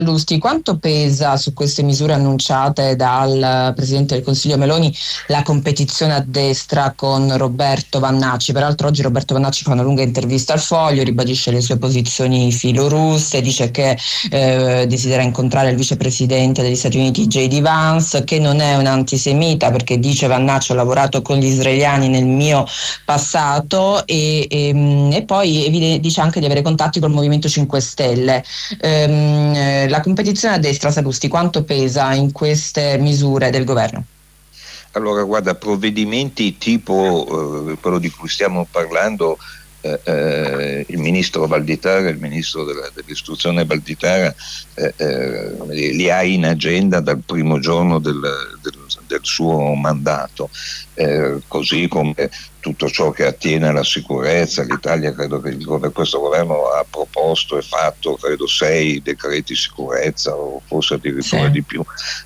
Lusti, quanto pesa su queste misure annunciate dal Presidente del Consiglio Meloni la competizione a destra con Roberto Vannacci? Peraltro oggi Roberto Vannacci fa una lunga intervista al Foglio, ribadisce le sue posizioni filorusse, dice che desidera incontrare il vicepresidente degli Stati Uniti J.D. Vance, che non è un antisemita perché dice Vannacci: ho lavorato con gli israeliani nel mio passato, e poi dice anche di avere contatti col Movimento 5 Stelle. La competizione a destra, Sallusti, quanto pesa in queste misure del governo? Allora, guarda, provvedimenti tipo quello di cui stiamo parlando, il ministro Valditara, il ministro dell'istruzione Valditara, li ha in agenda dal primo giorno del suo mandato, così come tutto ciò che attiene alla sicurezza. L'Italia, credo che questo governo ha proposto e fatto, credo, 6 decreti sicurezza o forse addirittura di più.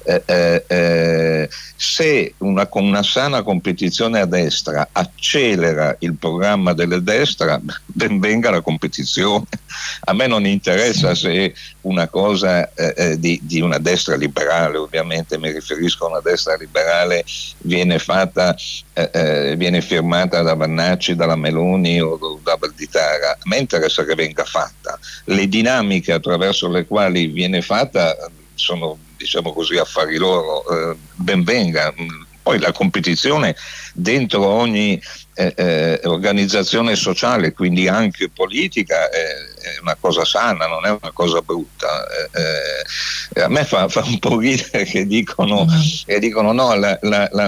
Se con una sana competizione a destra accelera il programma delle destra, ben venga la competizione. A me non interessa se una cosa di una destra liberale, ovviamente mi riferisco a una destra liberale, viene fatta, viene firmata da Vannacci, dalla Meloni o da Valditara. A me interessa che venga fatta. Le dinamiche attraverso le quali viene fatta sono, diciamo così, affari loro. Ben venga. Poi la competizione dentro ogni organizzazione sociale, quindi anche politica, è una cosa sana, non è una cosa brutta. A me fa un po' ridere che dicono no,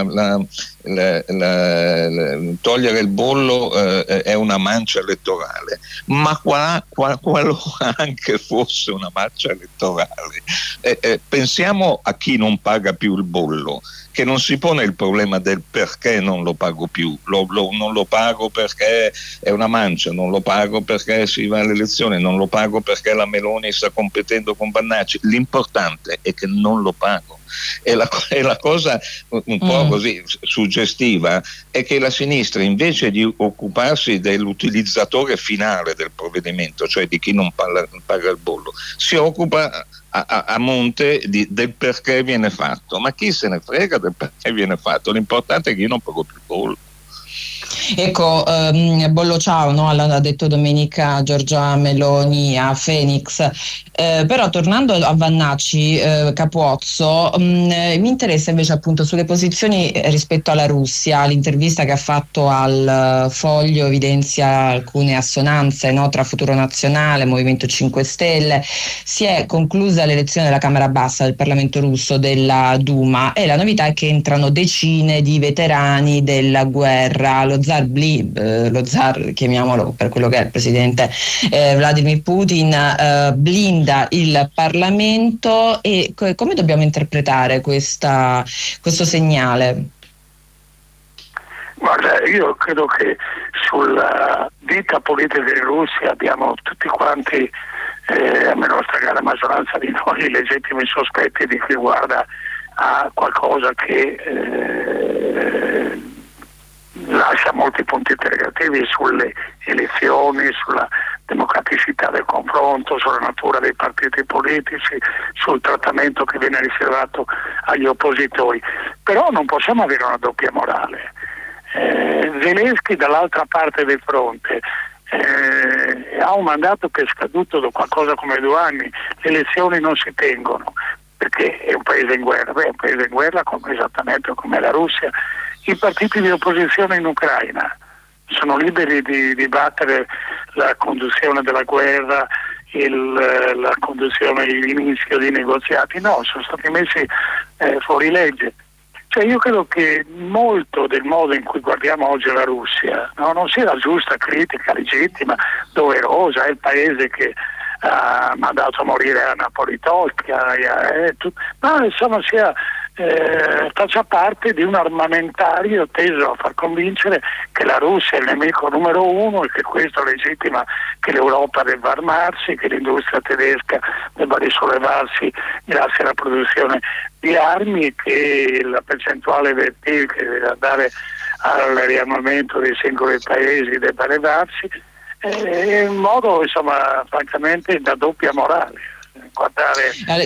togliere il bollo è una mancia elettorale, ma qualora anche fosse una mancia elettorale, pensiamo a chi non paga più il bollo, che non si pone il problema del perché non lo pago più, non lo pago perché è una mancia, non lo pago perché si va alle elezioni, non lo pago perché la Meloni sta competendo con Vannacci. L'importante è che non lo pago. E la cosa un po' così suggestiva è che la sinistra, invece di occuparsi dell'utilizzatore finale del provvedimento, cioè di chi non paga il bollo, si occupa a monte del perché viene fatto. Ma chi se ne frega del perché viene fatto? L'importante è che io non pago più il bollo. Ecco, bollo ciao, no? L'ha detto domenica Giorgia Meloni a Phoenix. Però tornando a Vannacci, Capozzo, mi interessa invece appunto sulle posizioni rispetto alla Russia. L'intervista che ha fatto al Foglio evidenzia alcune assonanze, no, tra Futuro Nazionale e Movimento 5 Stelle. Si è conclusa l'elezione della Camera Bassa del Parlamento russo, della Duma, e la novità è che entrano decine di veterani della guerra. Lo zar, chiamiamolo per quello che è il presidente Vladimir Putin, blinda il Parlamento. E come dobbiamo interpretare questo segnale? Guarda, io credo che sulla vita politica in Russia abbiamo tutti quanti, almeno la stragrande maggioranza di noi, i legittimi sospetti di chi guarda a qualcosa che lascia molti punti interrogativi sulle elezioni, sulla democraticità del confronto, sulla natura dei partiti politici, sul trattamento che viene riservato agli oppositori. Però non possiamo avere una doppia morale. Zelensky dall'altra parte del fronte ha un mandato che è scaduto da qualcosa come 2 anni, le elezioni non si tengono perché è un paese in guerra, è un paese in guerra esattamente come la Russia. I partiti di opposizione in Ucraina sono liberi di dibattere la conduzione della guerra, la conduzione, l'inizio dei negoziati? No, sono stati messi fuori legge. Cioè io credo che molto del modo in cui guardiamo oggi la Russia, no, non sia la giusta critica, legittima, doverosa, è il paese che ha mandato a morire a Napolitolska, ma insomma faccia parte di un armamentario teso a far convincere che la Russia è il nemico numero 1 e che questo legittima che l'Europa debba armarsi, che l'industria tedesca debba risollevarsi grazie alla produzione di armi e che la percentuale del PIL che deve andare al riarmamento dei singoli paesi debba elevarsi, in modo, insomma, francamente da doppia morale. Guardare